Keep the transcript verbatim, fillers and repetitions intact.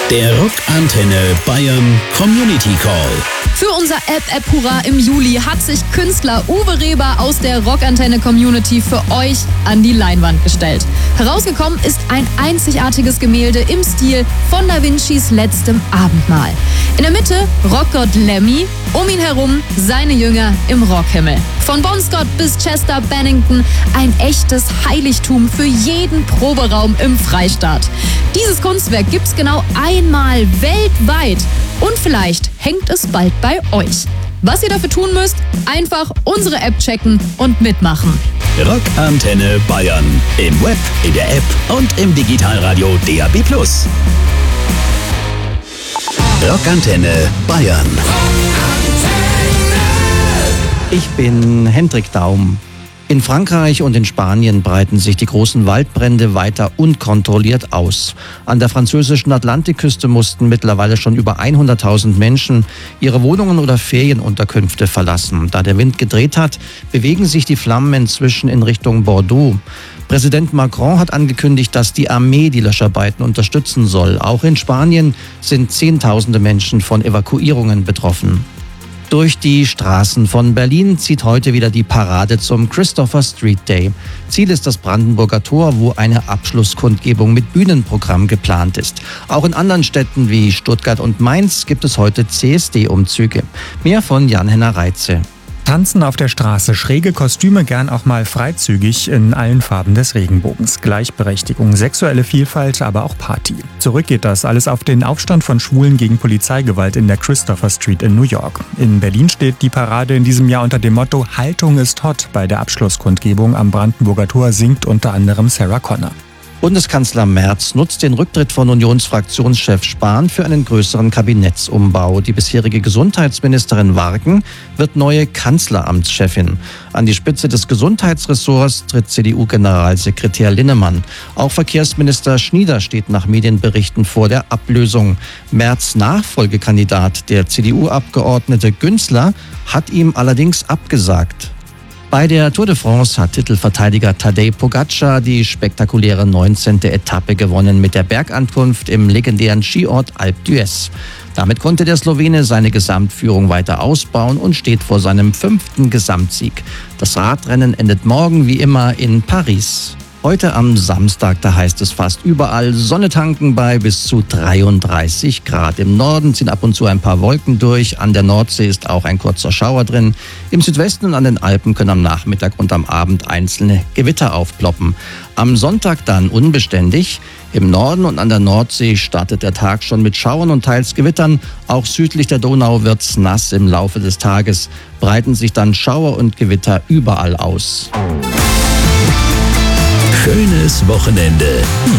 Der Rockantenne Bayern Community Call. Für unser App-App Hurra im Juli hat sich Künstler Uwe Reber aus der Rockantenne Community für euch an die Leinwand gestellt. Herausgekommen ist ein einzigartiges Gemälde im Stil von Da Vincis Letztem Abendmahl. In der Mitte Rockgott Lemmy, um ihn herum seine Jünger im Rockhimmel. Von Bon Scott bis Chester Bennington ein echtes Heiligtum für jeden Proberaum im Freistaat. Dieses Kunstwerk gibt's genau einmal weltweit und vielleicht hängt es bald bei euch. Was ihr dafür tun müsst, einfach unsere App checken und mitmachen. Rockantenne Bayern. Im Web, in der App und im Digitalradio D A B plus. Rockantenne Bayern. Ich bin Hendrik Daum. In Frankreich und in Spanien breiten sich die großen Waldbrände weiter unkontrolliert aus. An der französischen Atlantikküste mussten mittlerweile schon über hunderttausend Menschen ihre Wohnungen oder Ferienunterkünfte verlassen. Da der Wind gedreht hat, bewegen sich die Flammen inzwischen in Richtung Bordeaux. Präsident Macron hat angekündigt, dass die Armee die Löscharbeiten unterstützen soll. Auch in Spanien sind Zehntausende Menschen von Evakuierungen betroffen. Durch die Straßen von Berlin zieht heute wieder die Parade zum Christopher Street Day. Ziel ist das Brandenburger Tor, wo eine Abschlusskundgebung mit Bühnenprogramm geplant ist. Auch in anderen Städten wie Stuttgart und Mainz gibt es heute C S D-Umzüge. Mehr von Jan-Henner Reitze. Tanzen auf der Straße, schräge Kostüme, gern auch mal freizügig in allen Farben des Regenbogens. Gleichberechtigung, sexuelle Vielfalt, aber auch Party. Zurück geht das alles auf den Aufstand von Schwulen gegen Polizeigewalt in der Christopher Street in New York. In Berlin steht die Parade in diesem Jahr unter dem Motto Haltung ist hot. Bei der Abschlusskundgebung am Brandenburger Tor singt unter anderem Sarah Connor. Bundeskanzler Merz nutzt den Rücktritt von Unionsfraktionschef Spahn für einen größeren Kabinettsumbau. Die bisherige Gesundheitsministerin Warken wird neue Kanzleramtschefin. An die Spitze des Gesundheitsressorts tritt C D U-Generalsekretär Linnemann. Auch Verkehrsminister Schnieder steht nach Medienberichten vor der Ablösung. Merz' Nachfolgekandidat, der C D U-Abgeordnete Günzler, hat ihm allerdings abgesagt. Bei der Tour de France hat Titelverteidiger Tadej Pogačar die spektakuläre neunzehnte Etappe gewonnen mit der Bergankunft im legendären Skiort Alpe d'Huez. Damit konnte der Slowene seine Gesamtführung weiter ausbauen und steht vor seinem fünften Gesamtsieg. Das Radrennen endet morgen wie immer in Paris. Heute am Samstag, da heißt es fast überall Sonne tanken bei bis zu dreiunddreißig Grad. Im Norden ziehen ab und zu ein paar Wolken durch. An der Nordsee ist auch ein kurzer Schauer drin. Im Südwesten und an den Alpen können am Nachmittag und am Abend einzelne Gewitter aufploppen. Am Sonntag dann unbeständig. Im Norden und an der Nordsee startet der Tag schon mit Schauern und teils Gewittern. Auch südlich der Donau wird's nass. Im Laufe des Tages breiten sich dann Schauer und Gewitter überall aus. Schönes Wochenende.